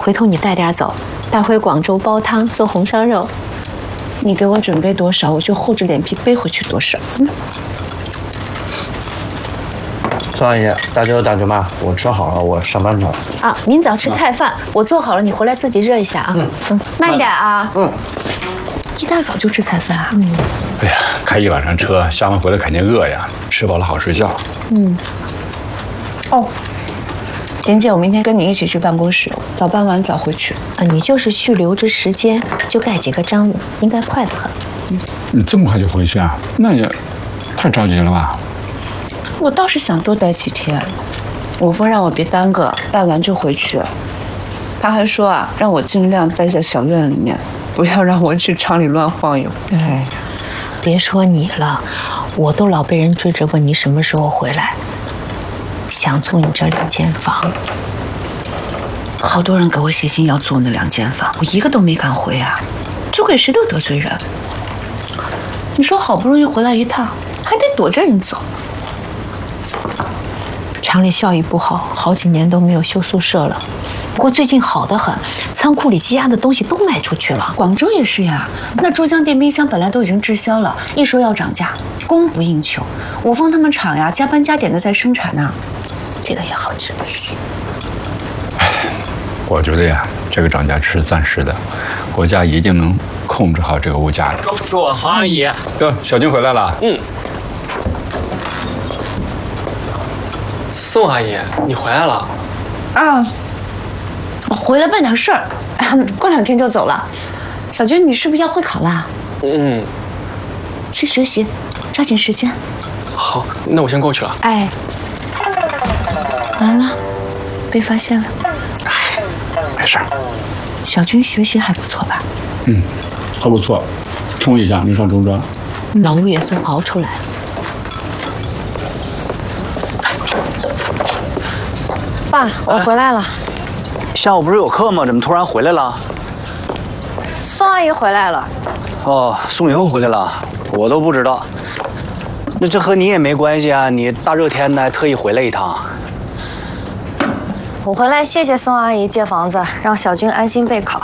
回头你带点走，带回广州煲汤做红烧肉。 你给我准备多少，我就厚着脸皮背回去多少。 宋阿姨，大舅大舅妈，我吃好了，我上班去了。 啊，明早吃菜饭，我做好了，你回来自己热一下啊。 慢点啊。 一大早就吃菜饭啊？ 哎呀，开一晚上车，下班回来肯定饿呀，吃饱了好睡觉。 哦，田姐，我明天跟你一起去办公室，早办完早回去。 你就是续留着时间，就盖几个章，应该快得很。 你这么快就回去啊？那也太着急了吧？ 我倒是想多待几天，我峰让我别耽搁，办完就回去。他还说啊，让我尽量待在小院里面，不要让我去厂里乱晃悠。 别说你了，我都老被人追着问你什么时候回来。想租你这2间房， 好多人给我写信要租那2间房，我一个都没敢回啊，租给谁都得罪人。你说好不容易回来一趟，还得躲着人走。 厂里效益不好，好几年都没有修宿舍了。不过最近好得很，仓库里积压的东西都卖出去了。 广州也是呀，那珠江电冰箱本来都已经滞销了，一说要涨价，供不应求。五峰他们厂呀，加班加点的在生产呢。这个也好吃，谢谢。 我觉得呀，这个涨价是暂时的，国家一定能控制好这个物价的。 周叔好，阿姨。 哟，小军回来了。 宋阿姨，你回来了。 啊，我回来办点事儿，过2天就走了。小军，你是不是要会考啦？去学习，抓紧时间。 好，那我先过去了。 哎， 完了，被发现了。 没事儿。 小军学习还不错吧？ 还不错，冲一下能上中专。 老吴也算熬出来了。 爸，我回来了。 下午不是有课吗？怎么突然回来了？ 宋阿姨回来了。 哦，宋莹回来了，我都不知道。那这和你也没关系啊，你大热天的还特意回来一趟。 我回来谢谢宋阿姨借房子，让小军安心备考。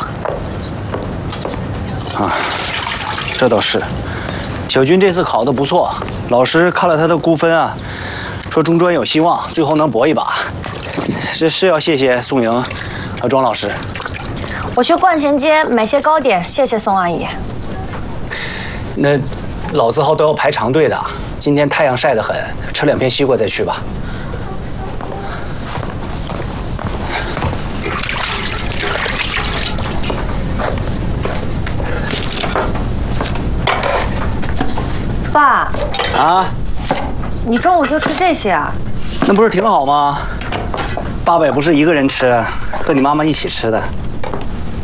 啊，这倒是。小军这次考得不错，老师看了他的估分啊，说中专有希望，最后能搏一把。这是要谢谢宋莹和庄老师。 我去冠前街买些糕点，谢谢宋阿姨。 那老字号都要排长队的，今天太阳晒得很，吃2片西瓜再去吧。 爸。 啊？ 你中午就吃这些啊？ 那不是挺好吗？爸爸也不是一个人吃，和你妈妈一起吃的。